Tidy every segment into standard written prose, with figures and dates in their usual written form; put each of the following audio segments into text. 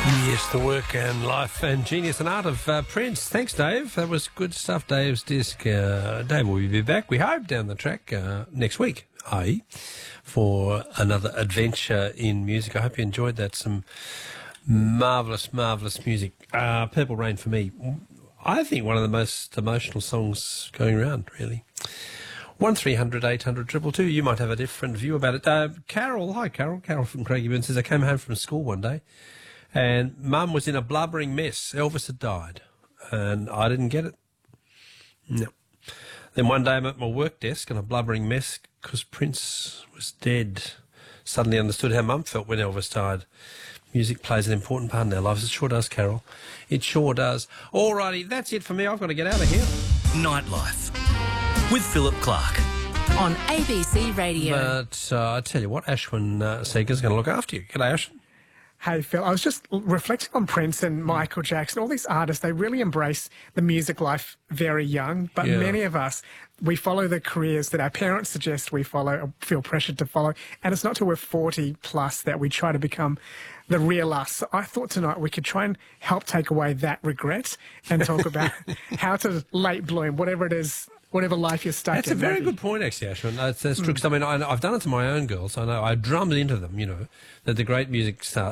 Yes, the work and life and genius and art of Prince. Thanks, Dave. That was good stuff, Dave's disc. Dave will be back, we hope, down the track next week, i.e., for another adventure in music. I hope you enjoyed that. Some marvellous, marvellous music. Purple Rain for me, I think one of the most emotional songs going around, really. 1300 800 222. You might have a different view about it. Carol, hi Carol. Carol from Craigieburn says, I came home from school one day and Mum was in a blubbering mess. Elvis had died and I didn't get it. No. Then one day I'm at my work desk in a blubbering mess because Prince was dead. Suddenly understood how Mum felt when Elvis died. Music plays an important part in our lives. It sure does, Carol. It sure does. Alrighty, that's it for me. I've got to get out of here. Nightlife with Philip Clark on ABC Radio. But I tell you what, Ashwin Seeger's going to look after you. G'day, Ashwin. Hey, Phil, I was just reflecting on Prince and Michael Jackson. All these artists, they really embrace the music life very young, but many of us, we follow the careers that our parents suggest we follow or feel pressured to follow, and it's not till we're 40 plus that we try to become the real us. So I thought tonight we could try and help take away that regret and talk about how to late bloom, whatever it is, whatever life you're stuck in. That's a very good point, actually, Ashwin. That's true. Because, I mean, I've done it to my own girls. I know I drummed into them, you know, that the great music star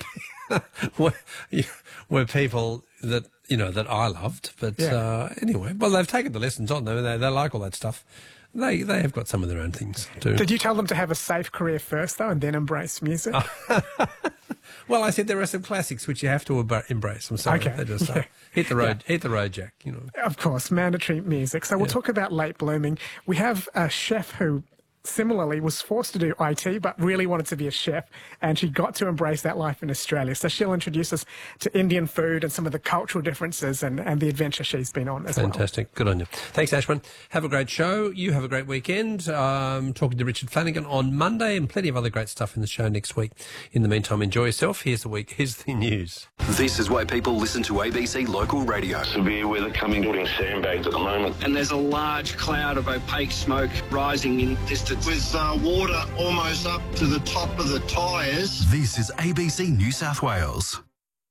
were people that, you know, that I loved. But anyway, well, they've taken the lessons on. They like all that stuff. They have got some of their own things too. Did you tell them to have a safe career first, though, and then embrace music? Well, I said there are some classics which you have to embrace. I'm sorry. Okay. They just hit the road, Jack, you know. Of course, mandatory music. So we'll talk about late blooming. We have a chef who similarly was forced to do IT but really wanted to be a chef, and she got to embrace that life in Australia. So she'll introduce us to Indian food and some of the cultural differences and the adventure she's been on as well. Fantastic. Good on you. Thanks, Ashwin. Have a great show. You have a great weekend. Talking to Richard Flanagan on Monday and plenty of other great stuff in the show next week. In the meantime, enjoy yourself. Here's the news. This is why people listen to ABC Local Radio. Severe weather coming, putting sandbags at the moment. And there's a large cloud of opaque smoke rising in distance. With water almost up to the top of the tyres. This is ABC New South Wales.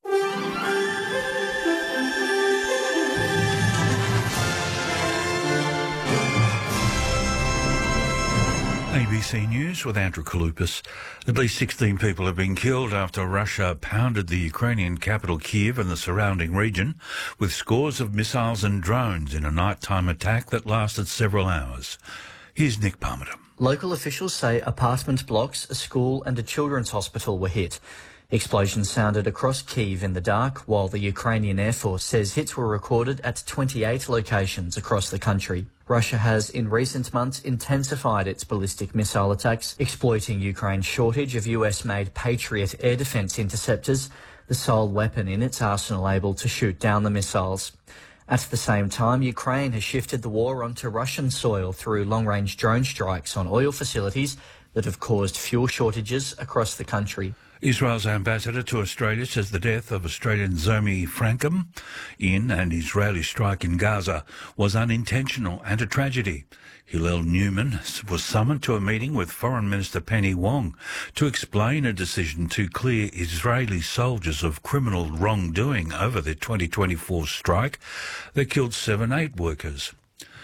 ABC News with Andrew Kaloupas. At least 16 people have been killed after Russia pounded the Ukrainian capital Kyiv and the surrounding region with scores of missiles and drones in a nighttime attack that lasted several hours. Here's Nick Parmenter. Local officials say apartment blocks, a school and a children's hospital were hit. Explosions sounded across Kyiv in the dark, while the Ukrainian Air Force says hits were recorded at 28 locations across the country. Russia has in recent months intensified its ballistic missile attacks, exploiting Ukraine's shortage of US-made Patriot air defence interceptors, the sole weapon in its arsenal able to shoot down the missiles. At the same time, Ukraine has shifted the war onto Russian soil through long-range drone strikes on oil facilities that have caused fuel shortages across the country. Israel's ambassador to Australia says the death of Australian Zomi Frankham in an Israeli strike in Gaza was unintentional and a tragedy. Hillel Newman was summoned to a meeting with Foreign Minister Penny Wong to explain a decision to clear Israeli soldiers of criminal wrongdoing over the 2024 strike that killed 7 aid workers.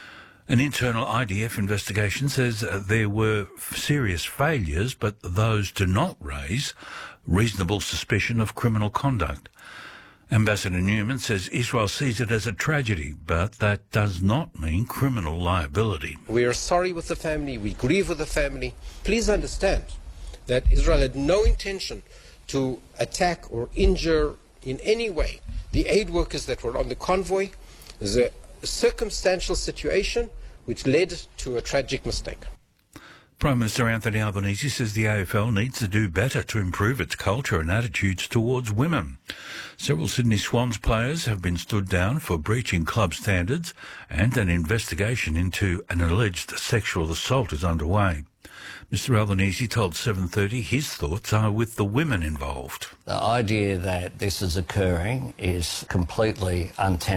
An internal IDF investigation says there were serious failures, but those do not raise reasonable suspicion of criminal conduct. Ambassador Newman says Israel sees it as a tragedy, but that does not mean criminal liability. We are sorry with the family, we grieve with the family. Please understand that Israel had no intention to attack or injure in any way the aid workers that were on the convoy. There's a circumstantial situation which led to a tragic mistake. Prime Minister Anthony Albanese says the AFL needs to do better to improve its culture and attitudes towards women. Several Sydney Swans players have been stood down for breaching club standards, and an investigation into an alleged sexual assault is underway. Mr Albanese told 7:30 his thoughts are with the women involved. The idea that this is occurring is completely untenable.